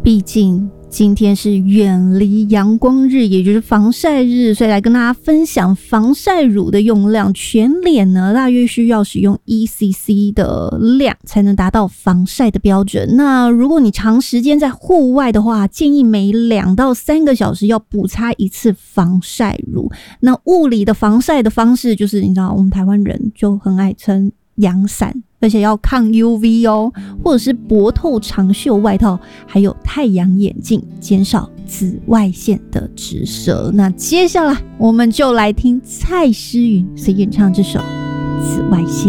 毕竟今天是远离阳光日，也就是防晒日，所以来跟大家分享防晒乳的用量。全脸呢，大约需要使用1cc 的量才能达到防晒的标准。那如果你长时间在户外的话，建议每2到3个小时要补擦一次防晒乳。那物理的防晒的方式就是，你知道我们台湾人就很爱撑阳伞，而且要抗 UV 哦，或者是薄透长袖外套，还有太阳眼镜，减少紫外线的直射。那接下来我们就来听蔡诗芸所演唱这首《紫外线》。